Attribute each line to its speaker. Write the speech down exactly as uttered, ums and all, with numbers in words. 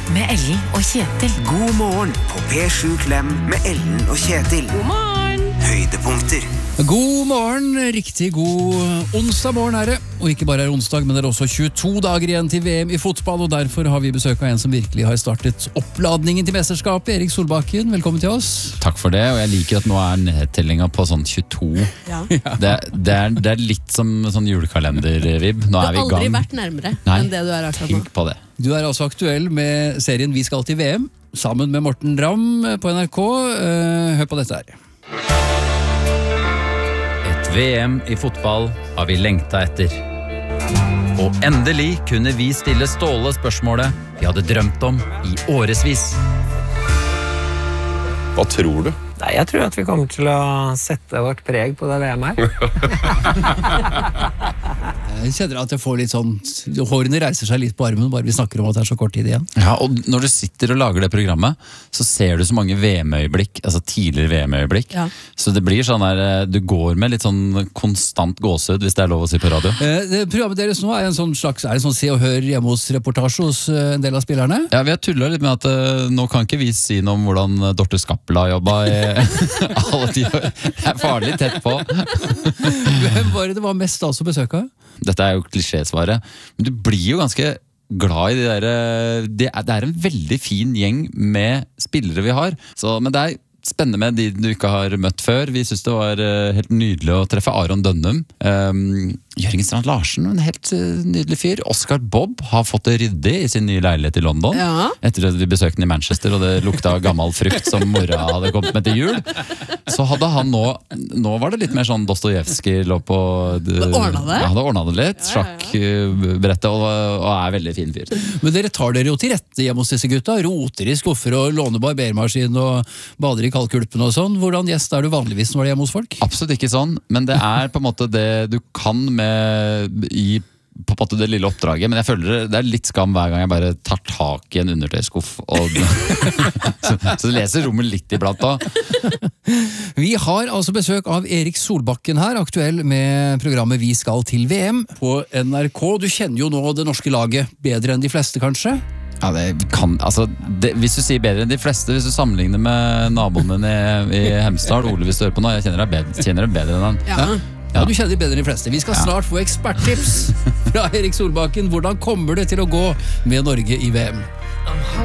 Speaker 1: med Ellen og Kjetil.
Speaker 2: God morgen på P sju Klem med Ellen og Kjetil.
Speaker 1: God morgen!
Speaker 2: Høydepunkter.
Speaker 3: God morgen, riktig god onsdag morgen er det. Og ikke bare er onsdag, men det er også tjueto dager igjen til V M i fotball, og derfor har vi besøk av en som virkelig har startet oppladningen til mesterskapet, Erik Solbakken. Velkommen til oss.
Speaker 4: Takk for det, og jeg liker at nå er nedtellinga på sånn tjueto.
Speaker 5: Ja.
Speaker 4: Det, det, er, det er litt som sånn julekalender-vib. Nå er vi i gang.
Speaker 5: Du har aldri vært nærmere
Speaker 4: Nei,
Speaker 5: enn det du er akkurat nå.
Speaker 4: tenk på det.
Speaker 3: Du er altså aktuell med serien Vi skal til V M, sammen med Morten Ramm på N R K. Uh, hør på dette her.
Speaker 6: V M i fotball har vi lengta etter. Og endelig kunne vi stille Ståle spørsmålet vi hadde drømt om i årevis.
Speaker 7: Hva tror du?
Speaker 8: Nei, jeg tror at vi kommer til å sette vårt preg på det V M her.
Speaker 3: Jeg kjenner at jeg får litt sånn, hårene reiser seg litt på armen bare vi snakker om at det er så kort tid igjen.
Speaker 4: Ja, og når du sitter og lager det programmet, så ser du så mange V M-øyeblikk, altså tidligere V M-øyeblikk.
Speaker 5: Ja.
Speaker 4: Så det blir sånn der, du går med litt sånn konstant gåsehud, hvis det er lov å si på radio.
Speaker 3: Eh, det programmet deres nå er en sånn slags, er det en sånn se og hør hjemme hos reportasje hos eh, en del av spillerne?
Speaker 4: Ja, vi har tullet litt med at uh, nå kan ikke vi si noe om hvordan Dorte Skappel har jobbet i alle de år. Det er farlig tett på.
Speaker 3: Hvem var det det var mest da som besøket?
Speaker 4: Dette er jo klisjésvaret, men du blir jo ganske glad i de der, det er, det er en veldig fin gjeng med spillere vi har, så, men det er spennende med de du ikke har møtt før. Vi synes det var uh, helt nydelig å treffe Aron Dønnum. Um, Jørgen Strand Larsen, en helt uh, nydelig fyr. Oscar Bob har fått det ryddig i sin nye leilighet i London.
Speaker 5: Ja.
Speaker 4: Etter at vi besøkte den i Manchester, og det lukta gammel frukt som mora hadde kommet med til jul. Så hadde han nå, nå var det litt mer sånn Dostojevskij lå på...
Speaker 5: Det ordnet det?
Speaker 4: Ja, det ordnet det litt. Sjakkbrettet, og, og er veldig fin fyr.
Speaker 3: Men dere tar dere jo til rette hjemme hos disse gutta, roter i skuffer og låner barbermaskin og bader i kaldkulpen og sånn. Hvordan gjest er du vanligvis når du er hjemme hos folk?
Speaker 4: Absolutt ikke sånn, men det er på en måte det du kan med i på en måte det lille oppdraget, men jeg føler det er litt skam hver gang jeg bare tar tak i en undertøyskuff og så, så du leser rommet litt iblant da.
Speaker 3: Vi har altså besøk av Erik Solbakken her, aktuell med programmet Vi skal til V M på N R K. Du kjenner jo nå det norske laget bedre enn de fleste, kanskje?
Speaker 4: Ja, det kan, altså, det, hvis du sier bedre enn de fleste, hvis du sammenligner med naboen min i, i Hemsedal, Ole hvis du hører på nå, jeg kjenner deg bedre, kjenner deg bedre enn han.
Speaker 5: Ja.
Speaker 3: Ja, du kjenner det bedre enn de fleste. Vi skal
Speaker 4: Ja.
Speaker 3: snart få eksperttips fra Erik Solbakken. Hvordan kommer det til å gå med Norge i V M?